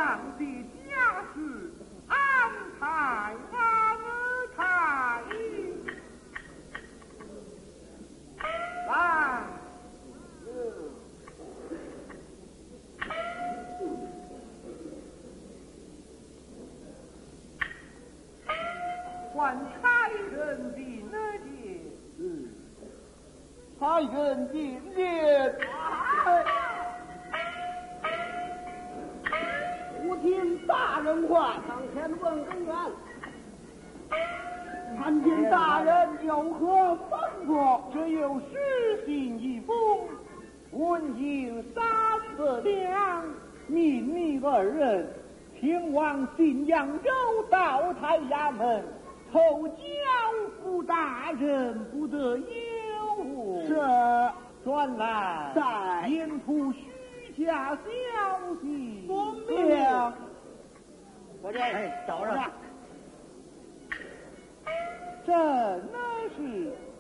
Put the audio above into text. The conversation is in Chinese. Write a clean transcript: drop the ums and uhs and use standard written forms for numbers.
王的家事安排。来，还差人的那件， 差人的脸。 我听大人话，上前问个愿。参见大人有何吩咐？ 这有诗信一封，文银300两，命你二人前往信阳州道台衙门，投交付大人，不得有误。 是。 转来在沿途虚假消息。 遵命。 我这找着，真的是